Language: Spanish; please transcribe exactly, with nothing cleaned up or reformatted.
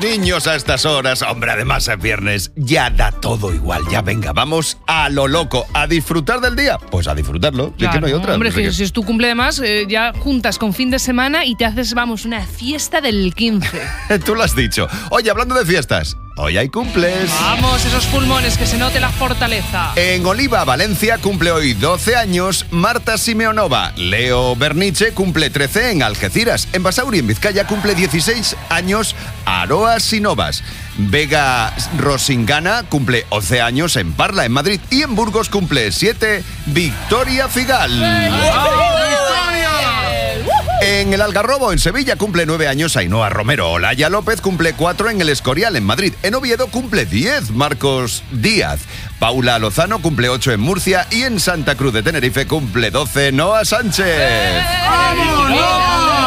niños a estas horas. Hombre, además es viernes, ya da todo igual. Ya venga, vamos a lo loco, a disfrutar del día. Pues a disfrutarlo, claro, es que no hay otra. Hombre, no sé que qué. si es tu cumple además, eh, ya juntas con fin de semana y te haces, vamos, una fiesta del quince. Tú lo has dicho. Oye, hablando de fiestas, hoy hay cumples. Vamos, esos pulmones, que se note la fortaleza. En Oliva, Valencia, cumple hoy doce años Marta Simeonova. Leo Berniche cumple trece en Algeciras. En Basauri, en Vizcaya, cumple dieciséis años Aroa Sinovas. Vega Rosingana cumple once años en Parla, en Madrid. Y en Burgos cumple siete Victoria Figal. En el Algarrobo, en Sevilla, cumple nueve años Ainhoa Romero. Olaya López cumple cuatro en el Escorial, en Madrid. En Oviedo cumple diez Marcos Díaz. Paula Lozano cumple ocho en Murcia. Y en Santa Cruz de Tenerife cumple doce Noa Sánchez. ¡Vámonos!